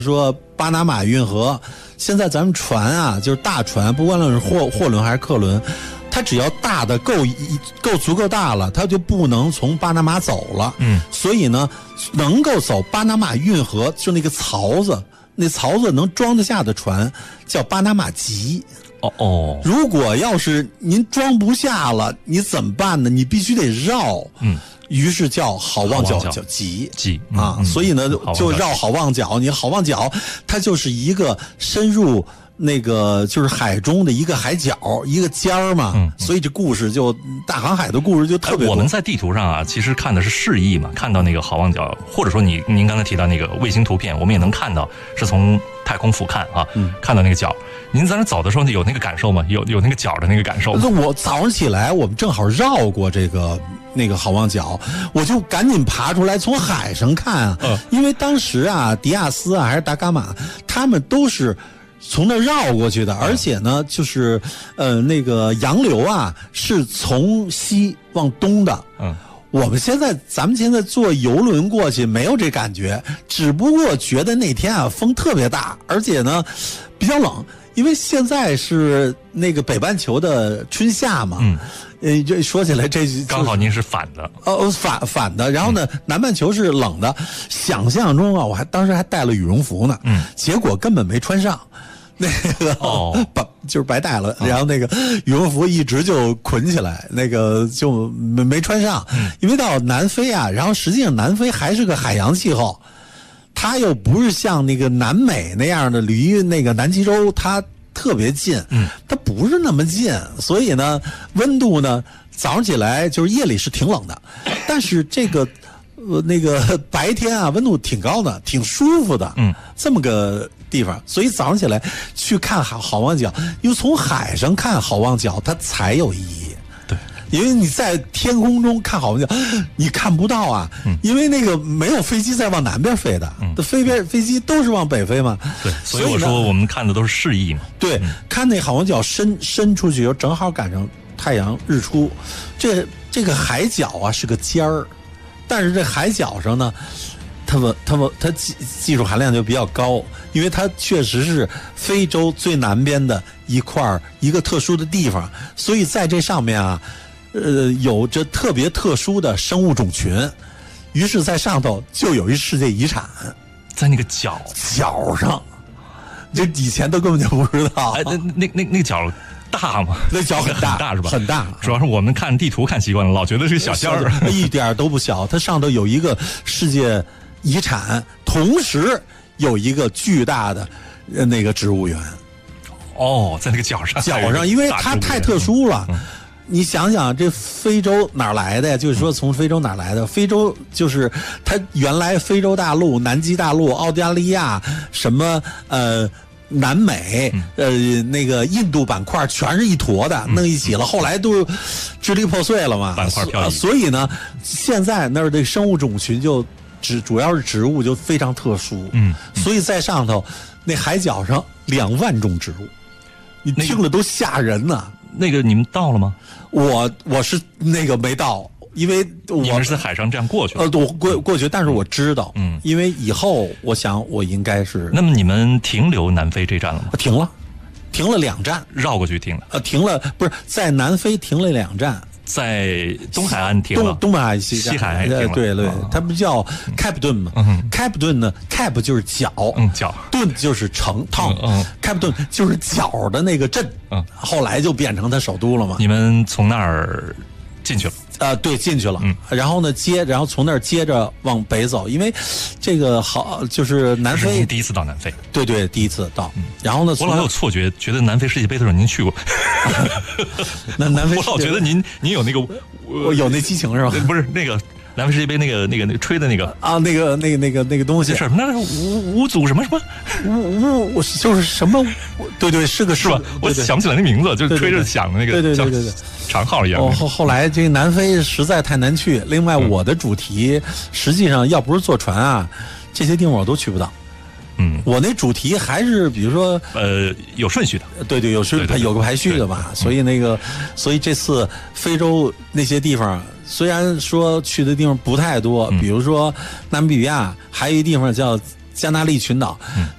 说巴拿马运河，现在咱们船啊，就是大船，不管是货轮还是客轮，它只要大的够足够大了，它就不能从巴拿马走了。所以呢，能够走巴拿马运河，就那个槽子，那槽子能装得下的船叫巴拿马级。如果要是您装不下了，你怎么办呢？你必须得绕。于是叫好望角叫急啊，所以呢就绕好望角。你好望角它就是一个深入那个就是海中的一个海角，一个尖儿嘛。所以这故事就大航海的故事就特别多。 我们在地图上啊，其实看的是示意嘛，看到那个好望角，或者说您刚才提到那个卫星图片，我们也能看到是从太空俯瞰啊，看到那个角。您在那走的时候有那个感受吗？有那个角的那个感受吗？ 我早上起来，我们正好绕过那个好望角，我就赶紧爬出来从海上看啊。因为当时啊，迪亚斯啊还是达伽马，他们都是从那绕过去的，而且呢，就是那个洋流啊是从西往东的。咱们现在坐游轮过去没有这感觉，只不过觉得那天啊风特别大，而且呢比较冷，因为现在是那个北半球的春夏嘛。这说起来这刚好您是反的。 反的。然后呢，南半球是冷的。想象中啊，我当时还带了羽绒服呢。结果根本没穿上。那个就是白带了，然后那个羽绒服一直就捆起来，那个就没穿上。因为到南非啊，然后实际上南非还是个海洋气候，它又不是像那个南美那样的离那个南极洲它特别近，它不是那么近，所以呢，温度呢早上起来就是夜里是挺冷的，但是这个那个白天啊温度挺高的，挺舒服的。这么个地方，所以早上起来去看好望角，因为从海上看好望角它才有意义。 对， 因为你在天空中看好望角你看不到啊。因为那个没有飞机在往南边飞的，飞机都是往北飞嘛。 对，所以我说我们看的都是示意嘛。 对，看那好望角伸出去，正好赶上太阳日出。这个海角啊是个尖儿，但是这海角上呢，它技术含量就比较高，因为它确实是非洲最南边的一个特殊的地方，所以在这上面啊，有着特别特殊的生物种群，于是在上头就有一世界遗产， 在那个角上，这以前都根本就不知道。 那个角大吗？ 那角很大是吧？ 很大。 主要是我们看地图看习惯了，老觉得是个小尖儿， 一点都不小。它上头有一个世界遗产，同时有一个巨大的那个植物园。 在那个角上， 因为它太特殊了。你想想，这非洲哪来的呀？就是说，从非洲哪来的？非洲就是它原来非洲大陆、南极大陆、澳大利亚什么南美那个印度板块全是一坨的，弄一起了，后来都支离破碎了嘛， 板块漂移。 所以呢，现在那儿的生物种群就主要是植物就非常特殊。所以在上头那海角上2万种植物，你听了都吓人呐。 那个你们到了吗？ 我是那个没到。因为你们是在海上这样过去的， 我过去，但是我知道，因为以后我想我应该是。 那么你们停留南非这站了吗？ 停了2站， 绕过去停了。 停了，不是在南非停了2站， 在东海岸停了， 东海岸西海岸停了。 对，它不叫开普敦吗开普敦呢 ，cap 就是角， 角， 顿就是城 town，开普敦就是角的那个镇，后来就变成它首都了嘛。 你们从那儿进去了。 对，进去了。然后呢，然后从那儿接着往北走，因为这个就是南非。 您第一次到南非？ 对，第一次到。然后呢， 我老有错觉，觉得南非世界杯的时候您去过。 南非， 我老觉得您有那个， 有那激情是吧？ 不是那个。南非世界杯那个吹的那个啊，那个东西是那是五组什么五就是什么？对，是吧？ 我想不起来那名字，就是吹着响的那个， 对， 长号一样。 后来这个南非实在太难去，另外我的主题实际上要不是坐船啊，这些地方我都去不到。我那主题还是比如说有顺序的， 对，有个排序的嘛，所以这次非洲那些地方。虽然说去的地方不太多，比如说纳米比亚，还有一地方叫加那利群岛，